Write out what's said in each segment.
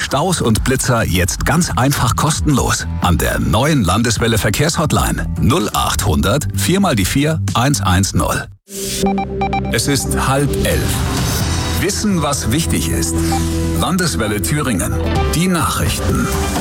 Staus und Blitzer jetzt ganz einfach kostenlos. An der neuen Landeswelle Verkehrshotline 0800 4x4 110. Es ist 10:30. Wissen, was wichtig ist. Landeswelle Thüringen. Die Nachrichten.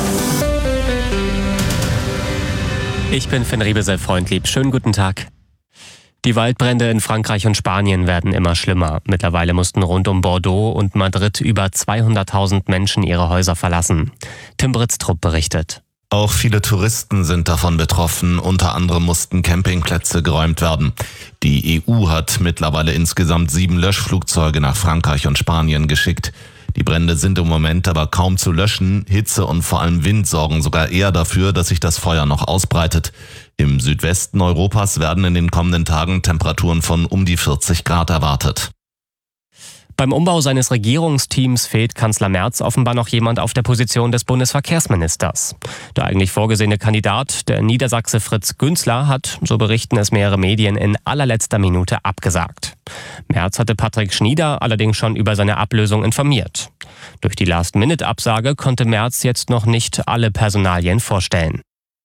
Ich bin Finn Riebesel-Freundlieb. Schönen guten Tag. Die Waldbrände in Frankreich und Spanien werden immer schlimmer. Mittlerweile mussten rund um Bordeaux und Madrid über 200.000 Menschen ihre Häuser verlassen. Tim Britztrup berichtet. Auch viele Touristen sind davon betroffen. Unter anderem mussten Campingplätze geräumt werden. Die EU hat mittlerweile insgesamt 7 Löschflugzeuge nach Frankreich und Spanien geschickt. Die Brände sind im Moment aber kaum zu löschen. Hitze und vor allem Wind sorgen sogar eher dafür, dass sich das Feuer noch ausbreitet. Im Südwesten Europas werden in den kommenden Tagen Temperaturen von um die 40 Grad erwartet. Beim Umbau seines Regierungsteams fehlt Kanzler Merz offenbar noch jemand auf der Position des Bundesverkehrsministers. Der eigentlich vorgesehene Kandidat, der Niedersachse Fritz Günzler, hat, so berichten es mehrere Medien, in allerletzter Minute abgesagt. Merz hatte Patrick Schnieder allerdings schon über seine Ablösung informiert. Durch die Last-Minute-Absage konnte Merz jetzt noch nicht alle Personalien vorstellen.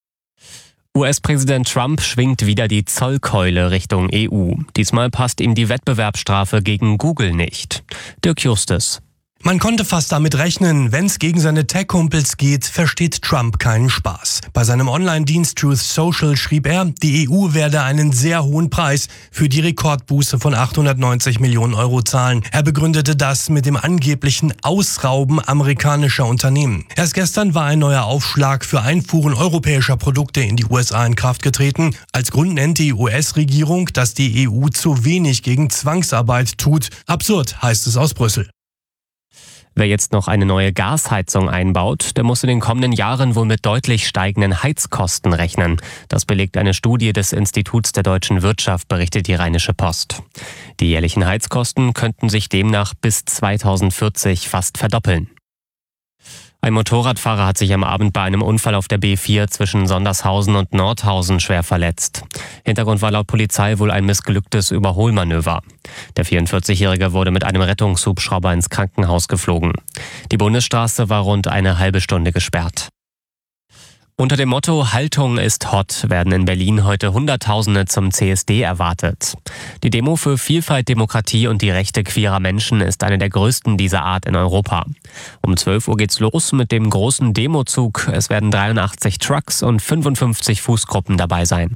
US-Präsident Trump schwingt wieder die Zollkeule Richtung EU. Diesmal passt ihm die Wettbewerbsstrafe gegen Google nicht. Dirk Justus. Man konnte fast damit rechnen, wenn es gegen seine Tech-Kumpels geht, versteht Trump keinen Spaß. Bei seinem Online-Dienst Truth Social schrieb er, die EU werde einen sehr hohen Preis für die Rekordbuße von 890 Millionen Euro zahlen. Er begründete das mit dem angeblichen Ausrauben amerikanischer Unternehmen. Erst gestern war ein neuer Aufschlag für Einfuhren europäischer Produkte in die USA in Kraft getreten. Als Grund nennt die US-Regierung, dass die EU zu wenig gegen Zwangsarbeit tut. Absurd, heißt es aus Brüssel. Wer jetzt noch eine neue Gasheizung einbaut, der muss in den kommenden Jahren wohl mit deutlich steigenden Heizkosten rechnen. Das belegt eine Studie des Instituts der deutschen Wirtschaft, berichtet die Rheinische Post. Die jährlichen Heizkosten könnten sich demnach bis 2040 fast verdoppeln. Ein Motorradfahrer hat sich am Abend bei einem Unfall auf der B4 zwischen Sondershausen und Nordhausen schwer verletzt. Hintergrund war laut Polizei wohl ein missglücktes Überholmanöver. Der 44-Jährige wurde mit einem Rettungshubschrauber ins Krankenhaus geflogen. Die Bundesstraße war rund eine halbe Stunde gesperrt. Unter dem Motto Haltung ist hot werden in Berlin heute Hunderttausende zum CSD erwartet. Die Demo für Vielfalt, Demokratie und die Rechte queerer Menschen ist eine der größten dieser Art in Europa. Um 12 Uhr geht's los mit dem großen Demozug. Es werden 83 Trucks und 55 Fußgruppen dabei sein.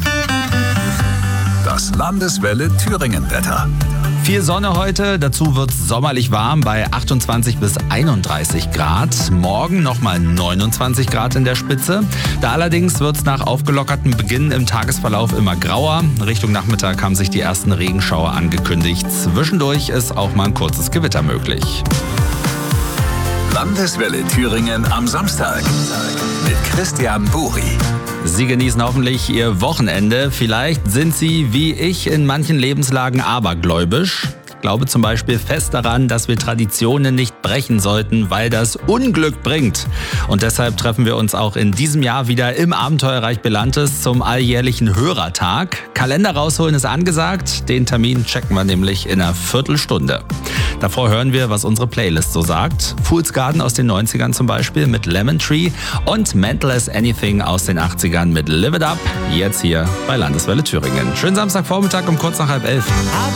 Das Landeswelle Thüringen-Wetter. Viel Sonne heute, dazu wird es sommerlich warm bei 28 bis 31 Grad. Morgen nochmal 29 Grad in der Spitze. Da allerdings wird es nach aufgelockertem Beginn im Tagesverlauf immer grauer. Richtung Nachmittag haben sich die ersten Regenschauer angekündigt. Zwischendurch ist auch mal ein kurzes Gewitter möglich. Landeswelle Thüringen am Samstag mit Christian Buri. Sie genießen hoffentlich Ihr Wochenende. Vielleicht sind Sie, wie ich, in manchen Lebenslagen abergläubisch. Ich glaube zum Beispiel fest daran, dass wir Traditionen nicht brechen sollten, weil das Unglück bringt. Und deshalb treffen wir uns auch in diesem Jahr wieder im Abenteuerreich Belantes zum alljährlichen Hörertag. Kalender rausholen ist angesagt. Den Termin checken wir nämlich in einer Viertelstunde. Davor hören wir, was unsere Playlist so sagt. Fool's Garden aus den 90ern zum Beispiel mit Lemon Tree und Mental as Anything aus den 80ern mit Live It Up. Jetzt hier bei Landeswelle Thüringen. Schönen Samstagvormittag um kurz nach 10:30.